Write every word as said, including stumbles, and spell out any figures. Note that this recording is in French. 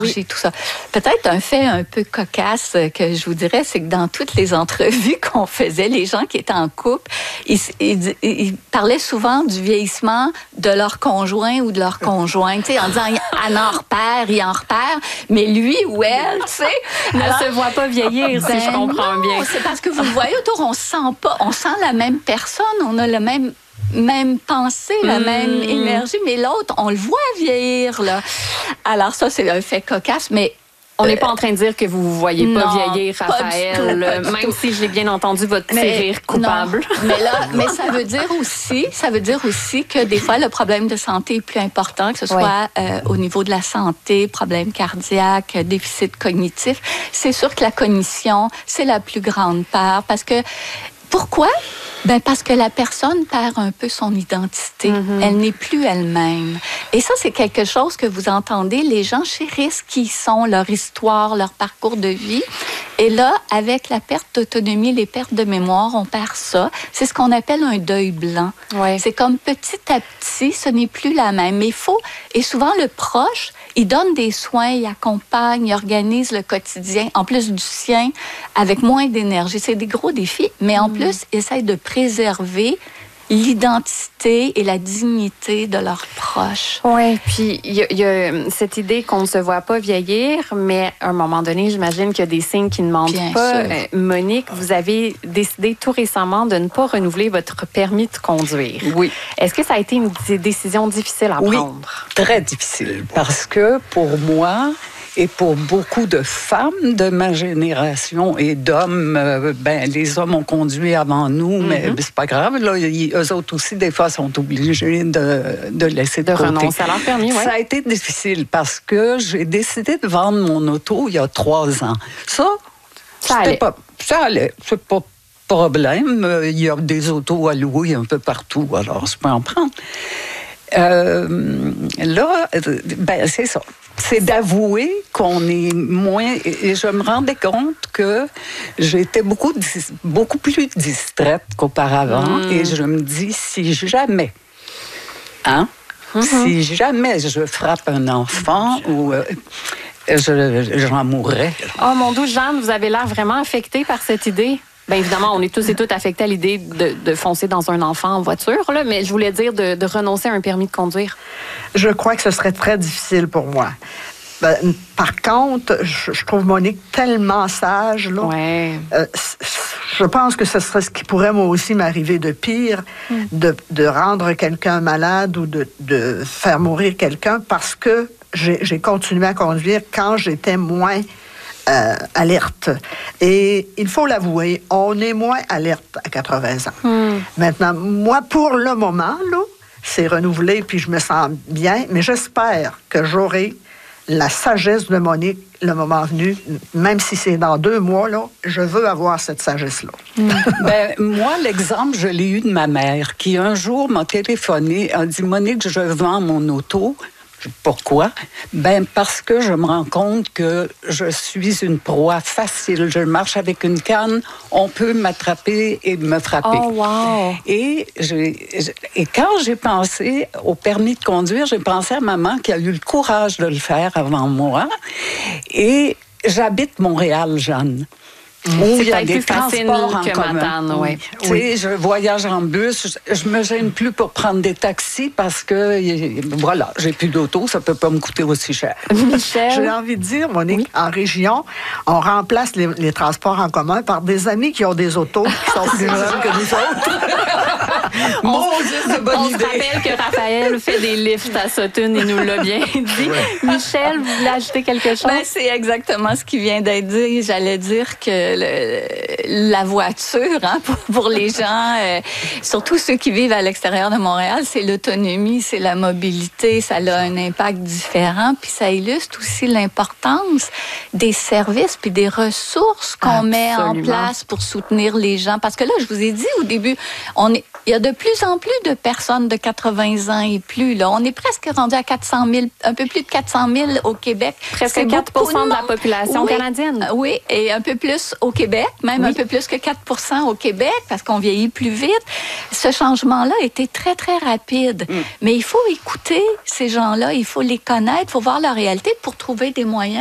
Oui. Tout ça. Peut-être un fait un peu cocasse que je vous dirais, c'est que dans toutes les entrevues qu'on faisait, les gens qui étaient en couple, ils, ils, ils parlaient souvent du vieillissement de leur conjoint ou de leur conjointe, tu sais, en disant elle en repère, il en repère, mais lui ou elle, tu sais, ne alors, se voit pas vieillir, ben si je comprends non, bien. C'est parce que vous le voyez autour, on sent pas, on sent la même personne, on a le même même pensée, la mmh. même énergie, mais l'autre, on le voit vieillir, là. Alors ça, c'est un fait cocasse, mais on n'est euh, pas en train de dire que vous ne voyez pas non, vieillir, Raphaël, tout, même tout. Si j'ai bien entendu votre petit mais, rire coupable. Non, mais là, mais ça veut dire aussi, ça veut dire aussi que des fois, le problème de santé est plus important, que ce soit oui. euh, au niveau de la santé, problème cardiaque, déficit cognitif. C'est sûr que la cognition, c'est la plus grande part, parce que pourquoi? Ben parce que la personne perd un peu son identité. Mm-hmm. Elle n'est plus elle-même. Et ça, c'est quelque chose que vous entendez. Les gens chérissent qui ils sont, leur histoire, leur parcours de vie. Et là, avec la perte d'autonomie, les pertes de mémoire, on perd ça. C'est ce qu'on appelle un deuil blanc. Ouais. C'est comme petit à petit, ce n'est plus la même. Mais il faut, et souvent le proche, il donne des soins, il accompagne, il organise le quotidien, en plus du sien, avec moins d'énergie. C'est des gros défis, mais en mm. plus, il essaie de préserver l'identité et la dignité de leurs proches. Oui, puis il y, y a cette idée qu'on ne se voit pas vieillir, mais à un moment donné, j'imagine qu'il y a des signes qui ne mentent Bien pas. sûr. Euh, Monique, vous avez décidé tout récemment de ne pas renouveler votre permis de conduire. Oui. Est-ce que ça a été une décision difficile à oui, prendre? Très difficile, parce que pour moi, et pour beaucoup de femmes de ma génération et d'hommes, euh, ben les hommes ont conduit avant nous, mm-hmm. mais c'est pas grave. Là, ils, eux autres aussi, des fois, sont obligés de, de laisser de, de côté. renoncer à leur permis, oui. Ça a été difficile parce que j'ai décidé de vendre mon auto il y a trois ans. Ça, ça allait. Pas, ça allait. C'est pas problème. Il y a des autos à louer un peu partout, alors je peux en prendre. Euh, là, ben c'est ça. C'est d'avouer qu'on est moins... Et je me rendais compte que j'étais beaucoup, beaucoup plus distraite qu'auparavant. Mmh. Et je me dis, si jamais, hein, mmh. si jamais je frappe un enfant ou... Euh, je, j'en mourrais. Oh mon Dieu, Jeanne, vous avez l'air vraiment affectée par cette idée. Bien évidemment, on est tous et toutes affectés à l'idée de, de foncer dans un enfant en voiture, là, mais je voulais dire de, de renoncer à un permis de conduire. Je crois que ce serait très difficile pour moi. Ben, par contre, je, je trouve Monique tellement sage. Là. Ouais. Euh, je pense que ce serait ce qui pourrait moi aussi m'arriver de pire, mm. de, de rendre quelqu'un malade ou de, de faire mourir quelqu'un parce que j'ai, j'ai continué à conduire quand j'étais moins... Euh, alerte. Et il faut l'avouer, on est moins alerte à quatre-vingts ans. Mm. Maintenant, moi, pour le moment, là, c'est renouvelé, puis je me sens bien, mais j'espère que j'aurai la sagesse de Monique le moment venu, même si c'est dans deux mois, là, je veux avoir cette sagesse-là. Mm. ben, moi, l'exemple, je l'ai eu de ma mère, qui un jour m'a téléphoné, a dit « Monique, je vends mon auto. » Pourquoi? Ben parce que je me rends compte que je suis une proie facile. Je marche avec une canne, on peut m'attraper et me frapper. Oh, wow! Et, j'ai, et quand j'ai pensé au permis de conduire, j'ai pensé à maman qui a eu le courage de le faire avant moi. Et j'habite Montréal, Jeanne. Mmh. C'est peut-être plus facile que Matane, oui. Tu sais, je voyage en bus, je, je me gêne plus pour prendre des taxis parce que, voilà, j'ai plus d'auto, ça peut pas me coûter aussi cher. Michel? J'ai envie de dire, Monique, oui. En région, on remplace les, les transports en commun par des amis qui ont des autos qui sont plus jeunes que nous autres. on oh, c'est bonne on idée. Se rappelle que Raphaël fait des lifts à Sutton, il nous l'a bien dit. Ouais. Michel, vous voulez ajouter quelque chose? Ben, c'est exactement ce qui vient d'être dit. J'allais dire que le, la voiture, hein, pour, pour les gens, euh, surtout ceux qui vivent à l'extérieur de Montréal, c'est l'autonomie, c'est la mobilité, ça a un impact différent, puis ça illustre aussi l'importance des services puis des ressources qu'on Absolument. Met en place pour soutenir les gens. Parce que là, je vous ai dit au début, on est, il y a de plus en plus de personnes de quatre-vingts ans et plus. Là. On est presque rendu à quatre cent mille, un peu plus de quatre cent mille au Québec. Presque quatre pour cent de, de la population oui, canadienne. Oui, et un peu plus au Québec, même oui. un peu plus que quatre pour cent au Québec, parce qu'on vieillit plus vite. Ce changement-là a été très, très rapide. Mm. Mais il faut écouter ces gens-là, il faut les connaître, il faut voir leur réalité pour trouver des moyens